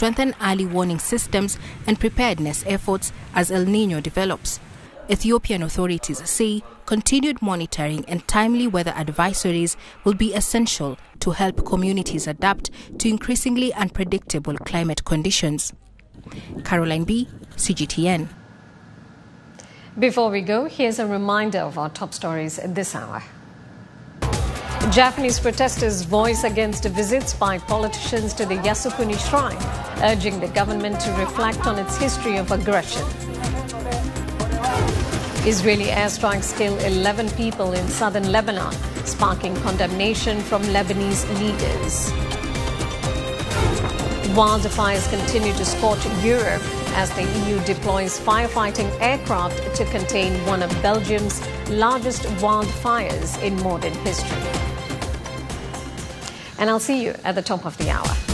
strengthen early warning systems and preparedness efforts as El Niño develops. Ethiopian authorities say continued monitoring and timely weather advisories will be essential to help communities adapt to increasingly unpredictable climate conditions. Caroline B., CGTN. Before we go, here's a reminder of our top stories this hour. Japanese protesters voice against visits by politicians to the Yasukuni Shrine, urging the government to reflect on its history of aggression. Israeli airstrikes kill 11 people in southern Lebanon, sparking condemnation from Lebanese leaders. Wildfires continue to scorch Europe as the EU deploys firefighting aircraft to contain one of Belgium's largest wildfires in modern history. And I'll see you at the top of the hour.